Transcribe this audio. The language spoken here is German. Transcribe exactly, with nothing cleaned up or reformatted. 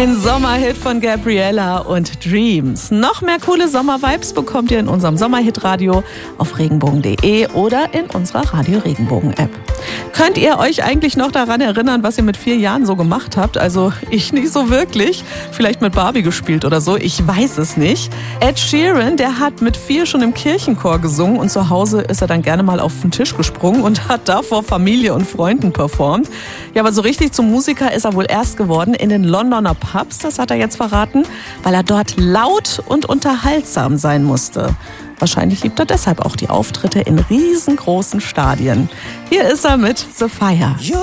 Ein Sommerhit von Gabriella und Dreams. Noch mehr coole Sommervibes bekommt ihr in unserem Sommerhit-Radio auf regenbogen punkt de oder in unserer Radio Regenbogen-App. Könnt ihr euch eigentlich noch daran erinnern, was ihr mit vier Jahren so gemacht habt? Also ich nicht so wirklich. Vielleicht mit Barbie gespielt oder so, ich weiß es nicht. Ed Sheeran, der hat mit vier schon im Kirchenchor gesungen und zu Hause ist er dann gerne mal auf den Tisch gesprungen und hat da vor Familie und Freunden performt. Ja, aber so richtig zum Musiker ist er wohl erst geworden in den Londoner Pubs, das hat er jetzt verraten, weil er dort laut und unterhaltsam sein musste. Wahrscheinlich liebt er deshalb auch die Auftritte in riesengroßen Stadien. Hier ist er mit The Fire.